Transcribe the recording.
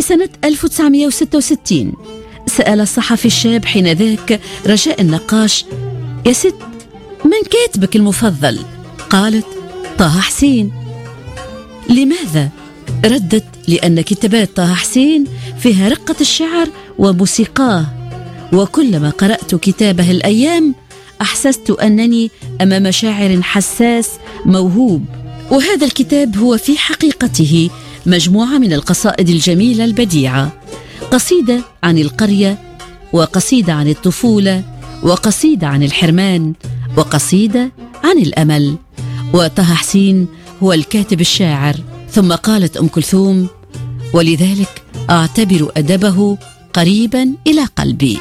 سنة 1966 سأل الصحفي الشاب حينذاك رجاء النقاش: يا ست، من كاتبك المفضل؟ قالت: طه حسين. لماذا؟ ردت: لأن كتابات طه حسين فيها رقة الشعر وموسيقاه، وكلما قرأت كتابه الأيام أحسست أنني أمام شاعر حساس موهوب. وهذا الكتاب هو في حقيقته مجموعة من القصائد الجميلة البديعة، قصيدة عن القرية، وقصيدة عن الطفولة، وقصيدة عن الحرمان، وقصيدة عن الأمل. وطه حسين هو الكاتب الشاعر. ثم قالت أم كلثوم: ولذلك أعتبر أدبه قريبا إلى قلبي.